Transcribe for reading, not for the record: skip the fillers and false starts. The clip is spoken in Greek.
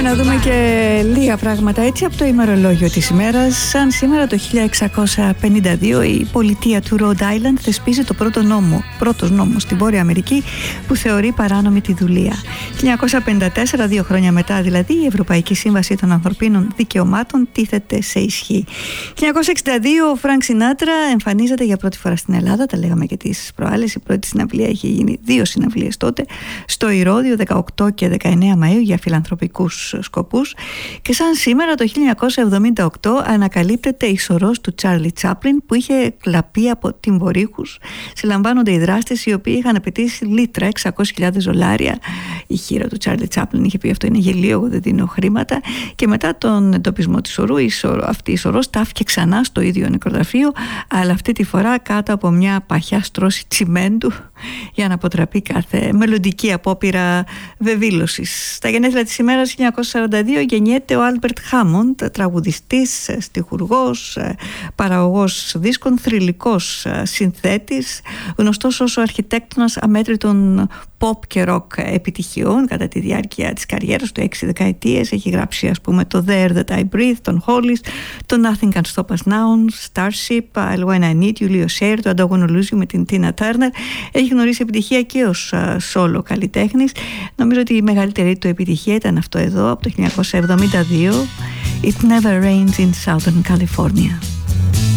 να δούμε και λίγα πράγματα έτσι από το ημερολόγιο της ημέρας. Σαν σήμερα το 1652 η πολιτεία του Rhode Island θεσπίζει το πρώτος νόμος στη Βόρεια Αμερική που θεωρεί παράνομη τη δουλεία. 1954, 2 χρόνια μετά δηλαδή, η Ευρωπαϊκή Σύμβαση των Ανθρωπίνων Δικαιωμάτων τίθεται σε ισχύ. 1962 ο Φρανκ Σινάτρα εμφανίζεται για πρώτη φορά στην Ελλάδα, τα λέγαμε και τις προάλλες. Η πρώτη συναυλία είχε γίνει, 2 συναυλίες τότε, στο Ηρώδειο 18 και 19 Μαΐου για φιλανθρωπικούς σκοπούς. Και σαν σήμερα το 1978 ανακαλύπτεται η σωρός του Τσάρλι Τσάπλιν που είχε κλαπεί από τυμβορύχους. Συλλαμβάνονται οι δράστες οι οποίοι είχαν απαιτήσει λίτρα, $600,000. Η χείρα του Τσάρλι Τσάπλιν είχε πει αυτό είναι γελίο, εγώ δεν δίνω χρήματα. Και μετά τον εντοπισμό της σωρού, αυτή η σωρός τάφηκε ξανά στο ίδιο νεκροταφείο, αλλά αυτή τη φορά κάτω από μια παχιά στρώση τσιμέντου για να αποτραπεί κάθε μελλοντική απόπειρα βεβήλωσης. Στα γενέθλια της ημέρας 1942 γεννιέται ο Άλμπερτ Χάμοντ, τραγουδιστής, στιχουργός, παραγωγός δίσκων, θρυλικός συνθέτης, γνωστός ως ο αρχιτέκτονας αμέτρητων pop και rock επιτυχιών κατά τη διάρκεια της καριέρας του 6 δεκαετίες. Έχει γράψει ας πούμε το There That I Breathe, τον Hollies, το Nothing Can Stop Us Now, Starship, I'll When I Need You, Leo Sayer, το I Don't Wanna Lose You με την Tina Turner. Έχει γνωρίσει επιτυχία και ως solo καλλιτέχνης. Νομίζω ότι η μεγαλύτερη του επιτυχία ήταν αυτό εδώ από το 1972, It Never Rains in Southern California.